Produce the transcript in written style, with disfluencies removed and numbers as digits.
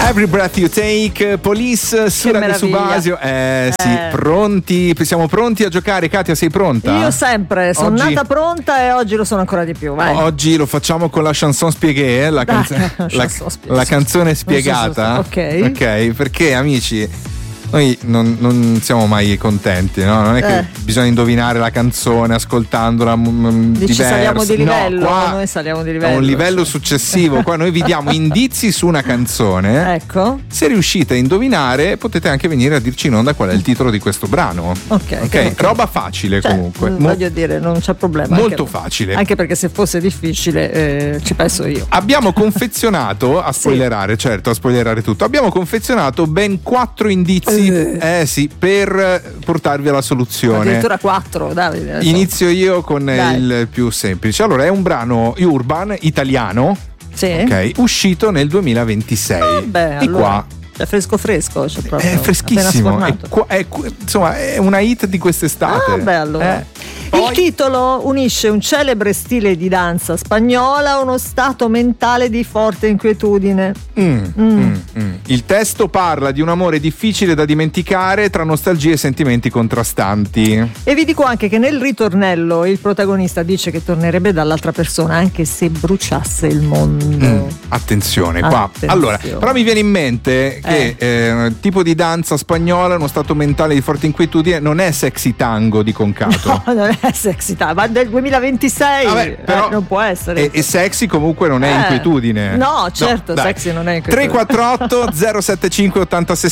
Every Breath You Take, Police su Radio Subasio. Sì, pronti? Siamo pronti a giocare. Katia, sei pronta? Io sempre, sono nata pronta e oggi lo sono ancora di più. Vai. Oggi lo facciamo con la chanson spiegée, la canzone spiegata. Ok, perché amici, noi non siamo mai contenti, no? Non è che bisogna indovinare la canzone ascoltandola Dici saliamo di livello, no, qua noi saliamo di livello. A un livello successivo, qua noi vi diamo indizi su una canzone. Ecco. Se riuscite a indovinare, potete anche venire a dirci in onda qual è il titolo di questo brano. Ok. Roba facile, comunque. Voglio dire, non c'è problema. Molto facile. Anche perché se fosse difficile ci penso io. Abbiamo confezionato, a spoilerare, certo, a spoilerare tutto. Abbiamo confezionato ben 4 indizi. Sì, per portarvi alla soluzione. Addirittura 4, Davide. Inizio io con il più semplice. Allora, è un brano urban italiano. Sì. Ok, uscito nel 2026. Di qua. È fresco, cioè proprio è freschissimo. Insomma, è una hit di quest'estate. Allora. Il titolo unisce un celebre stile di danza spagnola a uno stato mentale di forte inquietudine. Il testo parla di un amore difficile da dimenticare tra nostalgie e sentimenti contrastanti. E vi dico anche che nel ritornello il protagonista dice che tornerebbe dall'altra persona anche se bruciasse il mondo. Attenzione qua. Allora, però mi viene in mente che tipo di danza spagnola, uno stato mentale di forte inquietudine, non è sexy tango di Concato. No, non è sexy tango, ma del 2026 però non può essere. E sexy comunque non è inquietudine. No, certo, sexy non è inquietudine. 348 075 80 60